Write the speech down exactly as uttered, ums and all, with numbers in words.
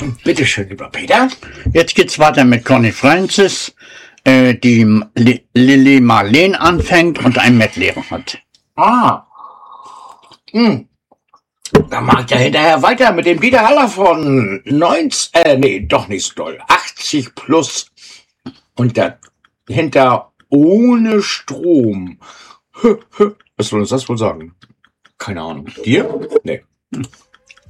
Bitte schön, lieber Peter. Jetzt geht's weiter mit Connie Francis, äh, die Li- Lily Marleen anfängt und ein Medley hat. Ah. Hm. Dann macht ja hinterher weiter mit dem Dieter Haller von neunzig, äh, nee, doch nicht so doll. achtzig plus. Und dahinter ohne Strom. Was soll uns das wohl sagen? Keine Ahnung. Dir? Nee.